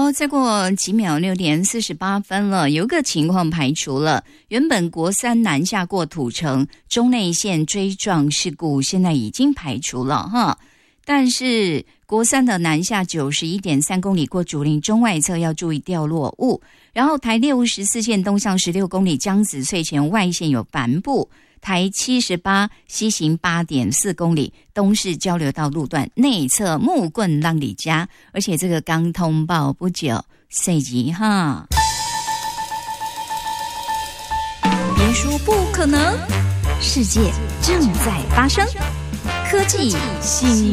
好，再过几秒6:48了，有个情况排除了，原本国三南下过土城中内线追撞事故现在已经排除了哈，但是国三的南下91.3公里过竹林中外侧要注意掉落物，然后台64线东向16公里江子翠前外线有帆布，台78西行8.4公里东势交流道路段内侧木棍浪里家，而且这个刚通报不久，随即哈，别说不可能，世界正在发生，科技新